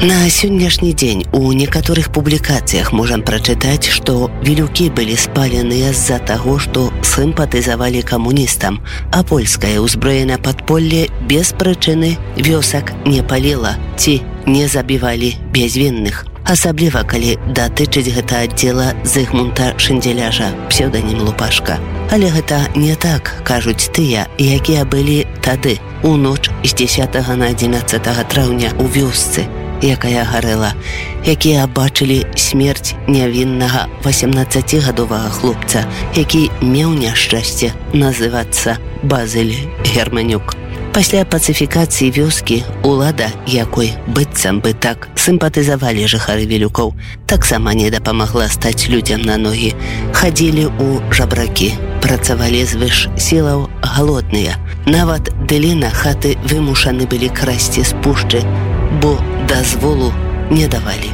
На сённяшні дзень у некаторых публікацыях можам прачытаць, што вілюкі былі спаленыя з-за таго, што сімпатызавалі камуністам, а польскае ўзброенае падполле без прычыны вёсак не паліла ці не забівалі бязвінных. Асабліва, калі датычыць гэта аддзела Зыгмунта Шынделяжа, псеўданім Лупашка. Але гэта не так, кажуць тыя, якія былі тады, у ноч з 10 на 11 траўня ў вёсцы, якая гарэла, якія бачылі смерць нявіннага 18-гадовага хлопца, які меў няшчасце называцца Базыль Германюк. Пасля пацыфікацыі вёскі улада, якой быццам бы так сімпатызавалі жыхары Вілюкоў, таксама не дапамагла стаць людзям на ногі. Хадзілі ў жабракі, працавалі звыш сілаў галодныя. Нават дэліна хаты вымушаны былі красці з пушчы, бо дазволу не давалі.